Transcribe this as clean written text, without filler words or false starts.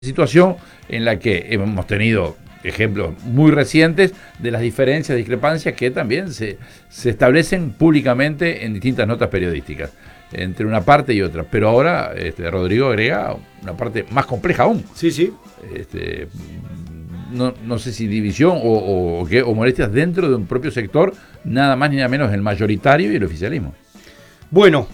situación en la que hemos tenido ejemplos muy recientes de las diferencias, discrepancias que también se establecen públicamente en distintas notas periodísticas, entre una parte y otra. Pero ahora Rodrigo agrega una parte más compleja aún. Sí, sí. No sé si división o molestias dentro de un propio sector, nada más ni nada menos el mayoritario y el oficialismo. Bueno,